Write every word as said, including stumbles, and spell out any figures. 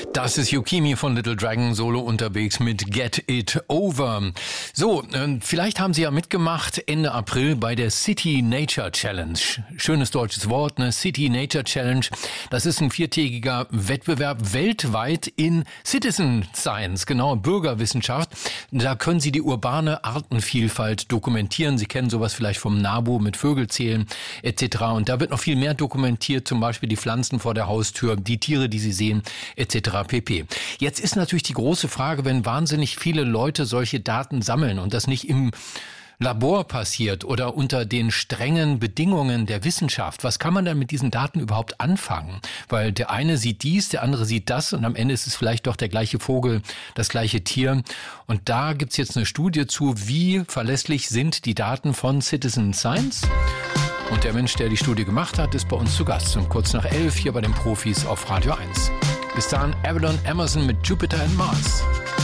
Das ist Yukimi von Little Dragon solo unterwegs mit Get It Over. So, äh, vielleicht haben Sie ja mitgemacht Ende April bei der City Nature Challenge. Schönes deutsches Wort, ne? City Nature Challenge. Das ist ein viertägiger Wettbewerb weltweit in Citizen Science, genau, Bürgerwissenschaft. Da können Sie die urbane Artenvielfalt dokumentieren. Sie kennen sowas vielleicht vom NABU mit Vögelzählen et cetera. Und da wird noch viel mehr dokumentiert, zum Beispiel die Pflanzen vor der Haustür, die Tiere, die Sie sehen, et cetera pp. Jetzt ist natürlich die große Frage, wenn wahnsinnig viele Leute solche Daten sammeln und das nicht im Labor passiert oder unter den strengen Bedingungen der Wissenschaft, was kann man dann mit diesen Daten überhaupt anfangen? Weil der eine sieht dies, der andere sieht das und am Ende ist es vielleicht doch der gleiche Vogel, das gleiche Tier. Und da gibt's jetzt eine Studie zu, wie verlässlich sind die Daten von Citizen Science? Und der Mensch, der die Studie gemacht hat, ist bei uns zu Gast. Um kurz nach elf hier bei den Profis auf Radio eins. Bis dahin Avalon Emerson mit Jupiter and Mars.